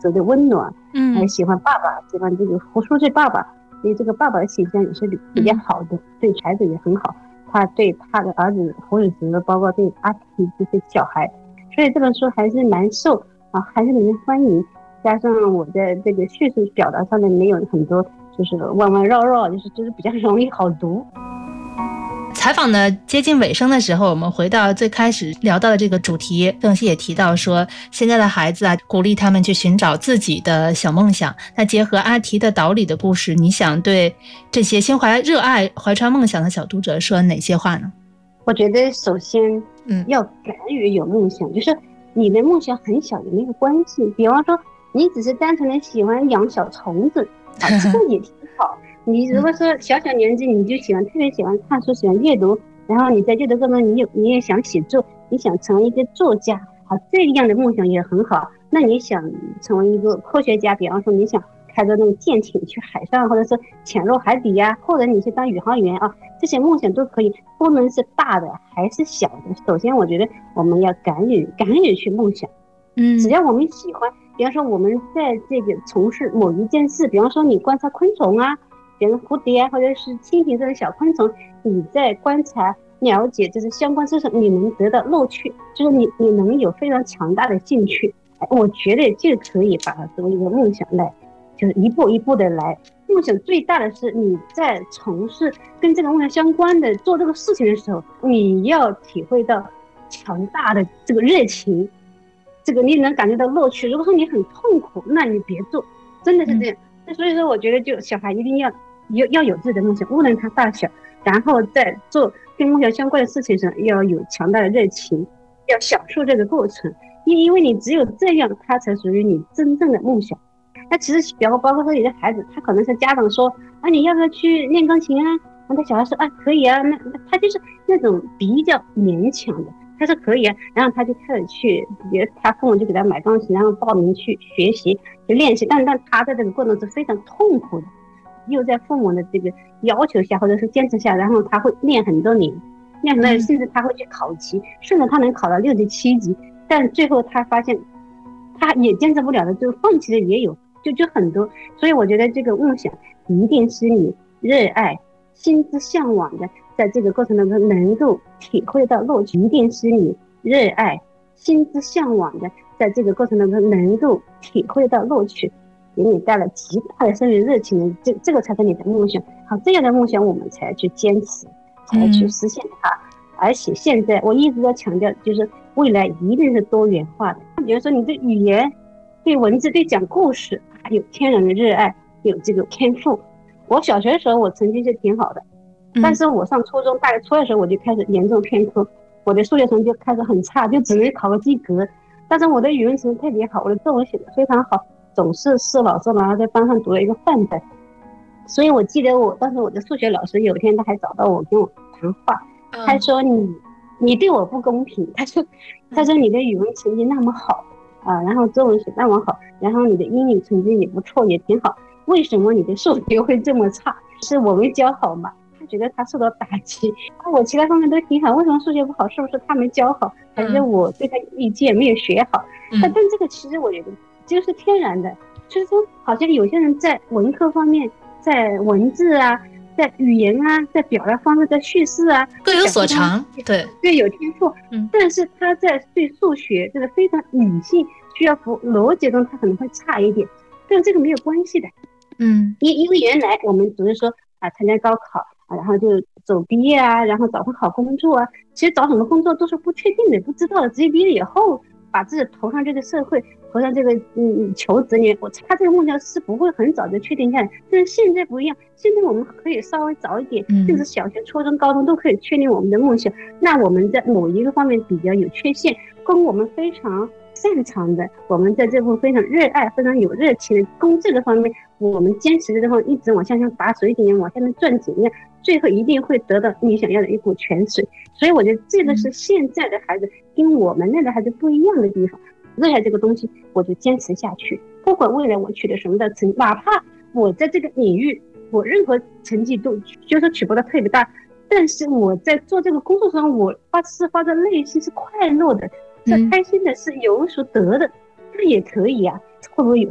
泽的温暖，还喜欢爸爸，喜欢这个胡书记爸爸，所以这个爸爸的形象也是比较好的，对孩子也很好。他对他的儿子胡尔泽，包括对阿提这些小孩，所以这本书还是蛮受孩子们的欢迎。加上我在这个叙述表达上面没有很多就是弯弯绕绕，就是比较容易好读。 采访呢接近尾声的时候，我们回到最开始聊到的这个主题，邓希也提到说，现在的孩子鼓励他们去寻找自己的小梦想。那结合阿提的岛屿的故事，你想对这些心怀热爱、怀揣梦想的小读者说哪些话呢？ 我觉得首先要敢于有梦想，就是你的梦想很小也没有关系，比方说你只是单纯的喜欢养小虫子这个也挺好。你如果说小年纪你就特别喜欢看书，喜欢阅读，然后你在阅读过程中你也想写作，你想成为一个作家这样的梦想也很好。那你想成为一个科学家，比方说你想开着那种舰艇去海上，或者是潜入海底或者你去当宇航员这些梦想都可以，不论是大的还是小的。首先我觉得我们要敢于去梦想，只要我们喜欢，比方说我们在这个从事某一件事，比方说你观察昆虫比如蝴蝶或者是蜻蜓这种小昆虫，你在观察了解就是相关知识，你能得到乐趣，就是你能有非常强大的兴趣，我觉得就可以把它作为一个梦想来，就是一步一步的来。梦想最大的是你在从事跟这个梦想相关的做这个事情的时候，你要体会到强大的这个热情，这个你能感觉到乐趣。如果说你很痛苦，那你别做，真的是这样。所以说我觉得就小孩一定要有自己的梦想，无论他大小，然后在做跟梦想相关的事情上要有强大的热情，要享受这个过程，因为你只有这样，他才属于你真正的梦想。那其实包括说有的孩子，他可能是家长说你要不要去练钢琴那小孩说可以那他就是那种比较勉强的，他说可以然后他就开始去，比如他父母就给他买钢琴，然后报名去学习去练习，但他在这个过程是非常痛苦的，又在父母的这个要求下或者是坚持下，然后他会练很多年，甚至他会去考级，甚至他能考到6级7级，但最后他发现他也坚持不了的，就放弃的也有，就很多。所以我觉得这个梦想一定是你热爱心之向往的，在这个过程当中能够体会到乐趣，一定是你热爱心之向往的，在这个过程当中能够体会到乐趣，给你带来极大的生命热情，这个才是你的梦想。好，这样的梦想我们才去坚持，才去实现它。而且现在我一直在强调，就是未来一定是多元化的。比如说你对语言、对文字、对讲故事有天然的热爱，有这个天赋。我小学的时候我成绩是挺好的，但是我上初中大概初二的时候我就开始严重偏科，我的数学成绩就开始很差，就只能考个及格。但是我的语文成绩特别好，我的作文写得非常好，总是老师然后在班上读了一个范本。所以我记得当时我的数学老师有一天他还找到我跟我谈话，他说你对我不公平，他说你的语文成绩那么好然后作文写那么好，然后你的英语成绩也不错也挺好，为什么你的数学会这么差？是我们教好吗？他觉得他受到打击我其他方面都挺好，为什么数学不好？是不是他没教好，还是我对他有意见没有学好？但这个其实我觉得就是天然的，就是说好像有些人在文科方面，在文字在语言在表达方式，在叙事各有所长， 对有天赋但是他在对数学这个非常理性需要逻辑中他可能会差一点，但这个没有关系的因为原来我们只是说参加高考然后就走毕业然后找份好工作其实找什么工作都是不确定的，不知道的，直接毕业以后把自己投上这个社会，投上这个求职里，他这个梦想是不会很早就确定下来。但是现在不一样，现在我们可以稍微早一点，甚至小学、初中、高中都可以确定我们的梦想。那我们在某一个方面比较有缺陷，跟我们非常擅长的，我们在这部分非常热爱、非常有热情的攻这个方面，我们坚持的这方面一直往下像打水井一样往下面钻井一样，最后一定会得到你想要的一股泉水。所以我觉得这个是现在的孩子跟我们那个孩子不一样的地方。热爱这个东西，我就坚持下去，不管未来我取得什么的成绩，哪怕我在这个领域我任何成绩都就是取不到特别大，但是我在做这个工作上，我发自内心是快乐的，是开心的，是有所得的，那也可以会不会有